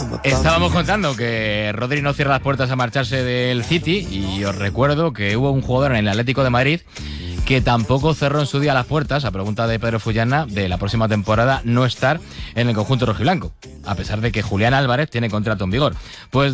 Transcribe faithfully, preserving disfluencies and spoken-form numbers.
Estábamos contando que Rodri no cierra las puertas a marcharse del City y os recuerdo que hubo un jugador en el Atlético de Madrid que tampoco cerró en su día las puertas, a pregunta de Pedro Fullana, de la próxima temporada no estar en el conjunto rojiblanco, a pesar de que Julián Álvarez tiene contrato en vigor. Pues